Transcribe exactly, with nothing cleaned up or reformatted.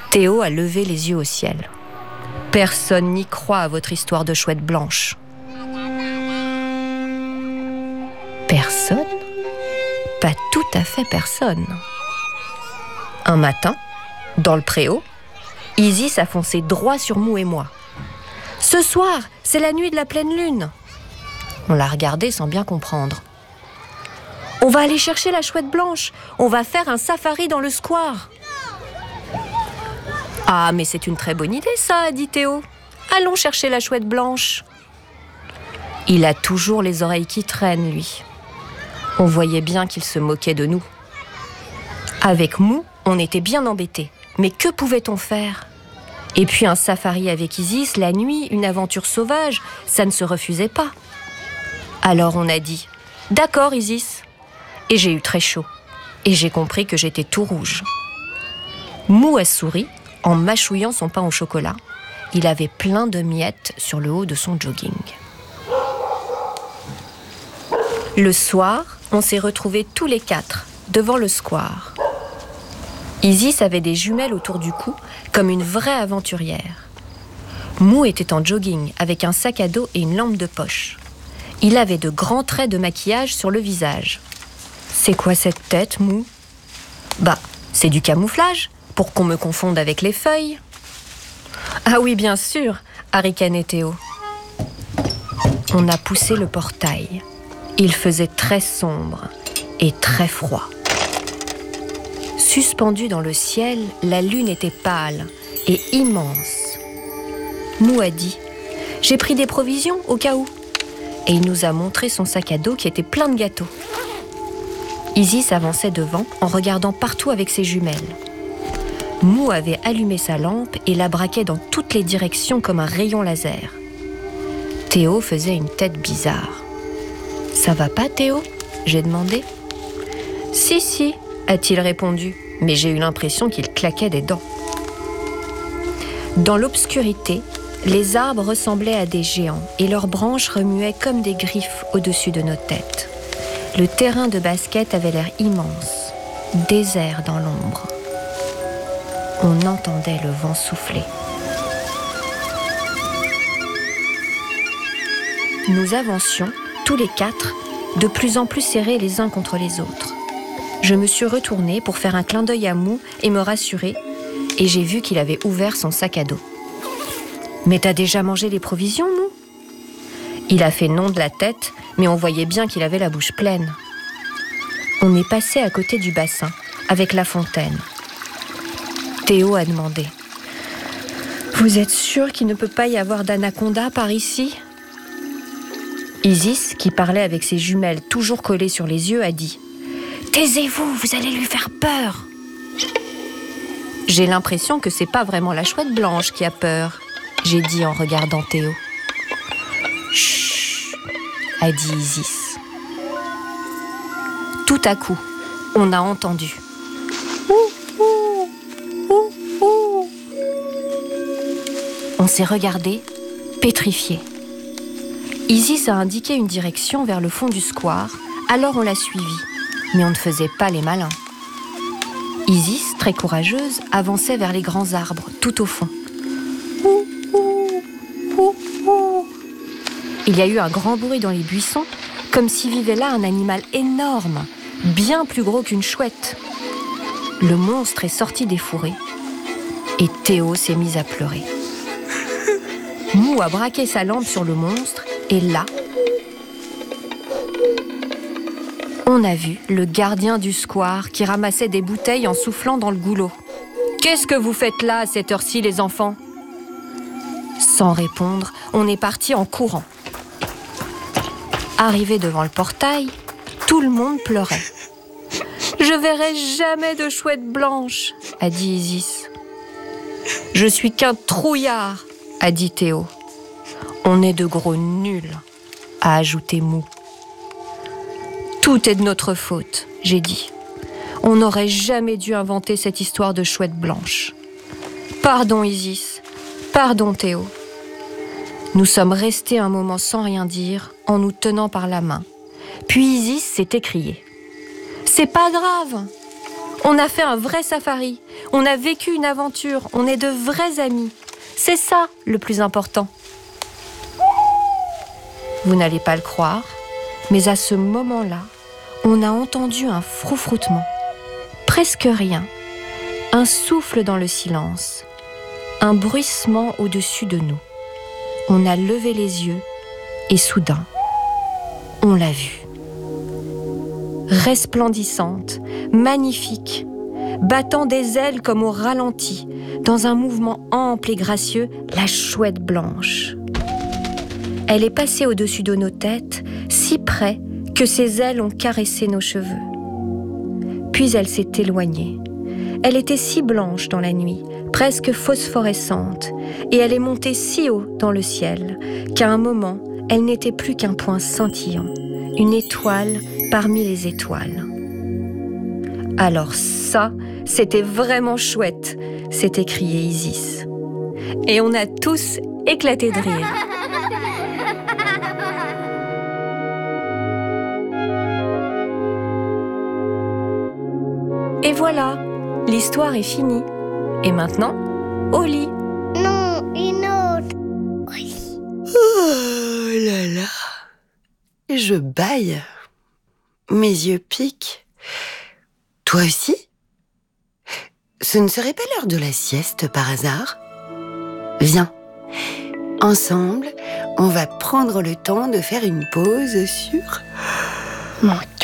Théo a levé les yeux au ciel. Personne n'y croit à votre histoire de chouette blanche. Personne ? Pas tout à fait personne. Un matin, dans le préau, Isis a foncé droit sur Mou et moi. « Ce soir, c'est la nuit de la pleine lune !» On l'a regardé sans bien comprendre. « On va aller chercher la chouette blanche. On va faire un safari dans le square. » « Ah, mais c'est une très bonne idée, ça, a dit Théo. Allons chercher la chouette blanche. » Il a toujours les oreilles qui traînent, lui. On voyait bien qu'il se moquait de nous. Avec Mou, on était bien embêtés. Mais que pouvait-on faire ? Et puis un safari avec Isis, la nuit, une aventure sauvage, ça ne se refusait pas. Alors on a dit « D'accord, Isis !» Et j'ai eu très chaud. Et j'ai compris que j'étais tout rouge. Mou a souri en mâchouillant son pain au chocolat. Il avait plein de miettes sur le haut de son jogging. Le soir, on s'est retrouvés tous les quatre devant le square. Isis avait des jumelles autour du cou, comme une vraie aventurière. Mou était en jogging avec un sac à dos et une lampe de poche. Il avait de grands traits de maquillage sur le visage. C'est quoi cette tête, Mou ? Bah, c'est du camouflage, pour qu'on me confonde avec les feuilles. Ah oui, bien sûr, a ricané Théo. On a poussé le portail. Il faisait très sombre et très froid. Suspendue dans le ciel, la lune était pâle et immense. Mou a dit « J'ai pris des provisions au cas où ». Et il nous a montré son sac à dos qui était plein de gâteaux. Isis avançait devant en regardant partout avec ses jumelles. Mou avait allumé sa lampe et la braquait dans toutes les directions comme un rayon laser. Théo faisait une tête bizarre. « Ça va pas, Théo ?» j'ai demandé. « Si, si », a-t-il répondu, mais j'ai eu l'impression qu'il claquait des dents. Dans l'obscurité, les arbres ressemblaient à des géants et leurs branches remuaient comme des griffes au-dessus de nos têtes. Le terrain de basket avait l'air immense, désert dans l'ombre. On entendait le vent souffler. Nous avancions, tous les quatre, de plus en plus serrés les uns contre les autres. Je me suis retournée pour faire un clin d'œil à Mou et me rassurer, et j'ai vu qu'il avait ouvert son sac à dos. « Mais t'as déjà mangé les provisions, Mou ?» Il a fait non de la tête, mais on voyait bien qu'il avait la bouche pleine. On est passé à côté du bassin, avec la fontaine. Théo a demandé « Vous êtes sûr qu'il ne peut pas y avoir d'anaconda par ici ?» Isis, qui parlait avec ses jumelles toujours collées sur les yeux, a dit « Taisez-vous, vous allez lui faire peur !» J'ai l'impression que c'est pas vraiment la chouette blanche qui a peur, j'ai dit en regardant Théo. « Chut !» a dit Isis. Tout à coup, on a entendu « Ouh, ouh, ouh, ouh !» On s'est regardés, pétrifiés. Isis a indiqué une direction vers le fond du square, alors on l'a suivi, mais on ne faisait pas les malins. Isis, très courageuse, avançait vers les grands arbres, tout au fond. Ouh, ouh, ouh, ouh. Il y a eu un grand bruit dans les buissons, comme s'y vivait là un animal énorme, bien plus gros qu'une chouette. Le monstre est sorti des fourrés, et Théo s'est mis à pleurer. Mou a braqué sa lampe sur le monstre, et là, on a vu le gardien du square qui ramassait des bouteilles en soufflant dans le goulot. « Qu'est-ce que vous faites là à cette heure-ci, les enfants ?» Sans répondre, on est parti en courant. Arrivé devant le portail, tout le monde pleurait. « Je verrai jamais de chouette blanche !» a dit Isis. « Je suis qu'un trouillard !» a dit Théo. « On est de gros nuls !» a ajouté Mou. « Tout est de notre faute !» j'ai dit. « On n'aurait jamais dû inventer cette histoire de chouette blanche. » Pardon Isis, pardon Théo. Nous sommes restés un moment sans rien dire, en nous tenant par la main. Puis Isis s'est écriée. « C'est pas grave, On a fait un vrai safari. On a vécu une aventure. On est de vrais amis. C'est ça le plus important. » Vous n'allez pas le croire, mais à ce moment-là, on a entendu un froufroutement. Presque rien. Un souffle dans le silence. Un bruissement au-dessus de nous. On a levé les yeux et soudain, on l'a vue. Resplendissante, magnifique, battant des ailes comme au ralenti, dans un mouvement ample et gracieux, la chouette blanche. Elle est passée au-dessus de nos têtes, si près que ses ailes ont caressé nos cheveux. Puis elle s'est éloignée. Elle était si blanche dans la nuit, presque phosphorescente, et elle est montée si haut dans le ciel qu'à un moment, elle n'était plus qu'un point scintillant, une étoile parmi les étoiles. Alors ça, c'était vraiment chouette, s'est écriée Isis. Et on a tous éclaté de rire. Et voilà, l'histoire est finie. Et maintenant, au lit. Non, une autre. Oui. Oh là là. Je bâille. Mes yeux piquent. Toi aussi? Ce ne serait pas l'heure de la sieste par hasard? Viens. Ensemble, on va prendre le temps de faire une pause sur Mon